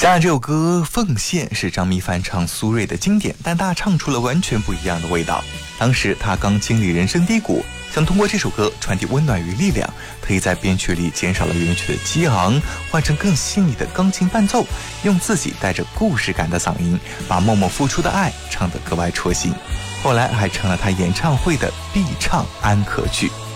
想想这首歌《奉献》是张蜜翻唱苏芮的经典，但她唱出了完全不一样的味道。当时她刚经历人生低谷，想通过这首歌传递温暖与力量，特意在编曲里减少了原曲的激昂，换成更细腻的钢琴伴奏，用自己带着故事感的嗓音，把默默付出的爱唱得格外戳心。后来还成了她演唱会的必唱安可曲。